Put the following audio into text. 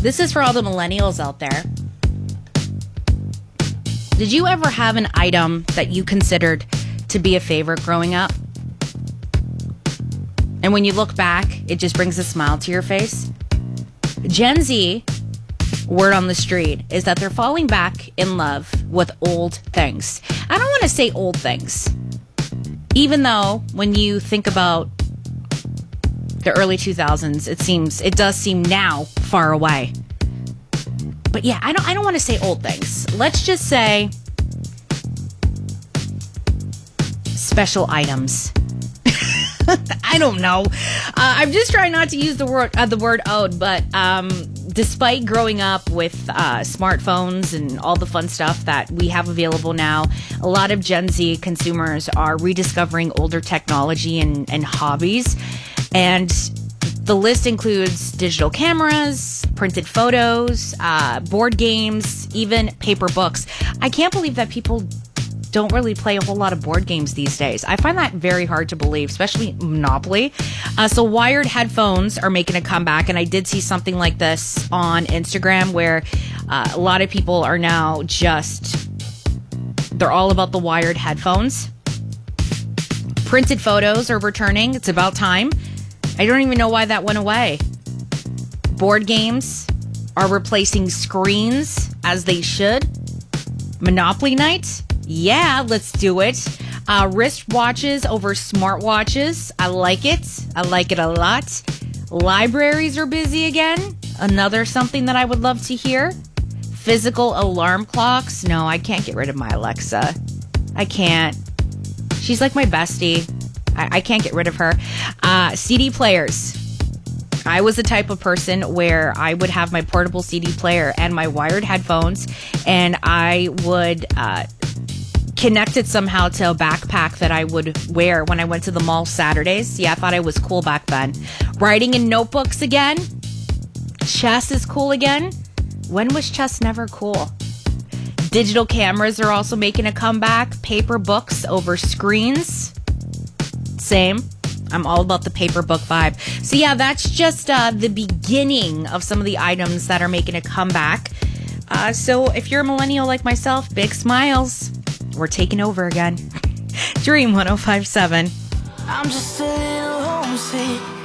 This is for all the millennials out there. Did you ever have an item that you considered to be a favorite growing up? And when you look back, it just brings a smile to your face? Gen Z, word on the street, is that they're falling back in love with old things. I don't want to say old things, even though when you think about the early 2000s, it does seem now far away. But yeah, I don't want to say old things. Let's just say special items. I don't know. I'm just trying not to use the word old, but despite growing up with smartphones and all the fun stuff that we have available now, a lot of Gen Z consumers are rediscovering older technology and hobbies. And the list includes digital cameras, printed photos, board games, even paper books. I can't believe that people don't really play a whole lot of board games these days. I find that very hard to believe, especially Monopoly. So wired headphones are making a comeback, and I did see something like this on Instagram where a lot of people are now they're all about the wired headphones. Printed photos are returning. It's about time. I don't even know why that went away. Board games are replacing screens as they should. Monopoly night? Yeah, let's do it. Wristwatches over smartwatches. I like it. I like it a lot. Libraries are busy again. Another something that I would love to hear. Physical alarm clocks. No, I can't get rid of my Alexa. I can't. She's like my bestie. I can't get rid of her. CD players. I was the type of person where I would have my portable CD player and my wired headphones, and I would connect it somehow to a backpack that I would wear when I went to the mall Saturdays. Yeah, I thought I was cool back then. Writing in notebooks again. Chess is cool again. When was chess never cool? Digital cameras are also making a comeback. Paper books over screens. Same. I'm all about the paper book vibe. So yeah, that's just the beginning of some of the items that are making a comeback. So if you're a millennial like myself, big smiles. We're taking over again. Dream 105.7. I'm just a little homesick.